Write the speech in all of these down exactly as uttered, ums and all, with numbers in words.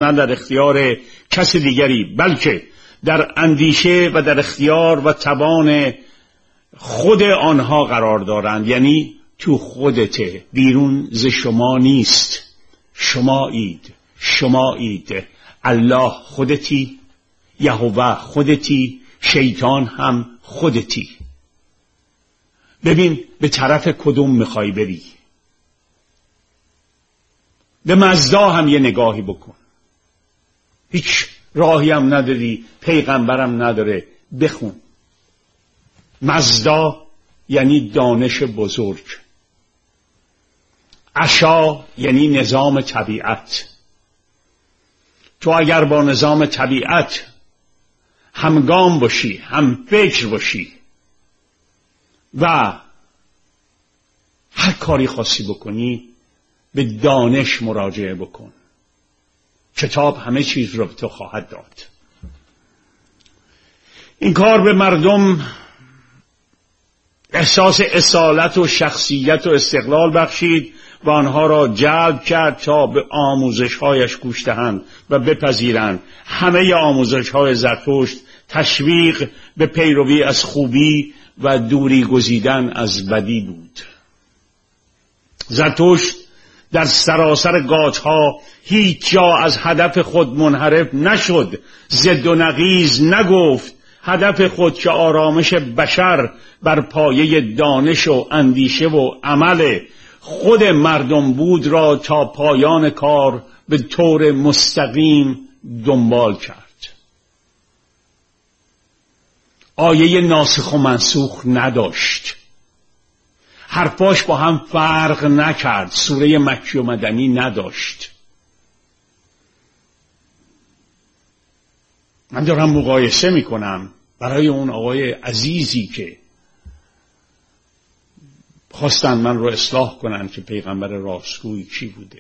نه در اختیار کس دیگری، بلکه در اندیشه و در اختیار و توان خود آنها قرار دارند. یعنی تو خودته، بیرون ز شما نیست. شمایید، شمایید. الله خودتی، یهوه خودتی، شیطان هم خودتی. ببین به طرف کدوم میخوای بری. به مزدا هم یه نگاهی بکن. هیچ راهی هم نداری، پیغمبرم نداره. بخون. مزدا یعنی دانش بزرگ. عشا یعنی نظام طبیعت. تو اگر با نظام طبیعت همگام باشی، هم فکر باشی و هر کاری خاصی بکنی، به دانش مراجعه بکن. کتاب همه چیز رو به تو خواهد داد. این کار به مردم احساس اصالت و شخصیت و استقلال بخشید و آنها را جلب کرد تا به آموزش‌هایش گوش دهند و بپذیرند. همه آموزش‌های زرتشت تشویق به پیروی از خوبی و دوری گزیدن از بدی بود. زرتشت در سراسر گاتها هیچ جا از هدف خود منحرف نشد، ضد و نقیض نگفت. هدف خود که آرامش بشر بر پایه دانش و اندیشه و عمل خود مردم بود را تا پایان کار به طور مستقیم دنبال کرد. آیه ناسخ و منسوخ نداشت. حرفاش با هم فرق نکرد. سوره مکی و مدنی نداشت. من دارم مقایسه میکنم برای اون آقای عزیزی که خواستن من رو اصلاح کنن که پیغمبر راستگوی کی بوده.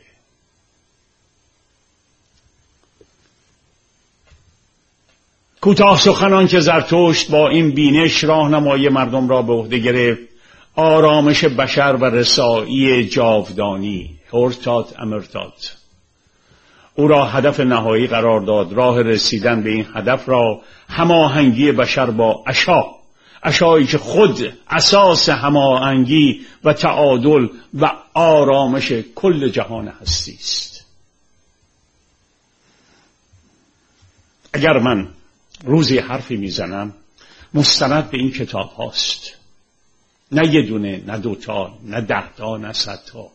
کوتاه سخنان که زرتشت با این بینش راهنمایی مردم را به عهده گرفت، آرامش بشر و رسایی جاودانی، هورتات امرتات، او را هدف نهایی قرار داد. راه رسیدن به این هدف را هماهنگی بشر با عشا، عشایی که خود اساس هماهنگی و تعادل و آرامش کل جهان هستی است. اگر من روزی حرفی میزنم مستند به این کتاب هاست، نه یه دونه، نه دوتا، نه ده تا، نه صد تا.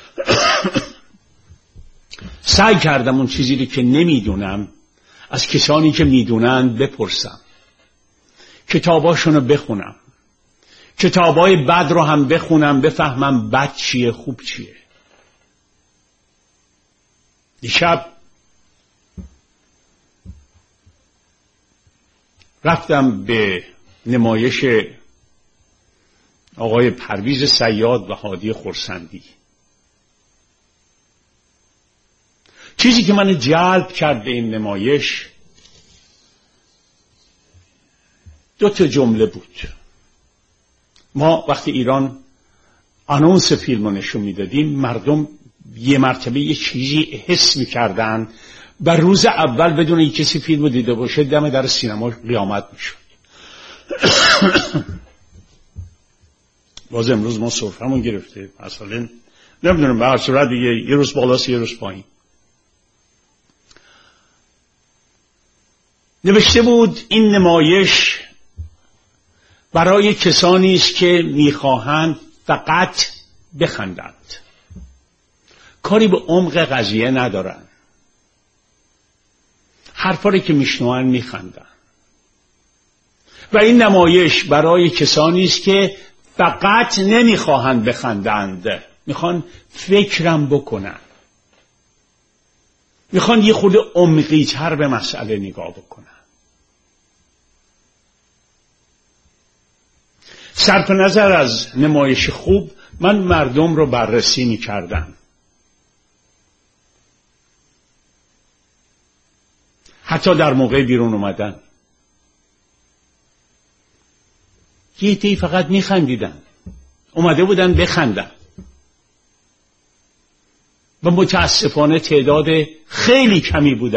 سعی کردم اون چیزی رو که نمیدونم از کسانی که میدونن بپرسم، کتاباشون رو بخونم، کتابای بد رو هم بخونم، بفهمم بد چیه خوب چیه. دیشب رفتم به نمایش آقای پرویز صیاد و هادی خرسندی. چیزی که من جلب کرد به این نمایش دو تا جمله بود. ما وقتی ایران آنونس فیلم رو نشون میدادیم، مردم یه مرتبه یه چیزی حس میکردن و روز اول بدون این کسی فیلم رو دیده باشه دم در سینما قیامت میشد. باز امروز ما سرفمون گرفته، اصلا نمیدونم، به هر صورت دیگه یه روز بالاست یه روز پایین. نوشته بود این نمایش برای کسانی است که میخواهند فقط بخندند، کاری به عمق قضیه ندارن، حرفایی که میشنوان میخندن. و این نمایش برای کسانی است که فقط نمیخواهند بخندند، میخوان فکرم بکنن، میخوان یه خود عمقی تر به مسئله نگاه بکنن. صرف نظر از نمایش خوب، من مردم رو بررسی میکردم. حتی در موقع بیرون اومدن یه عده‌ای فقط میخندیدن، اومده بودن بخندن و متاسفانه تعداد خیلی کمی بودن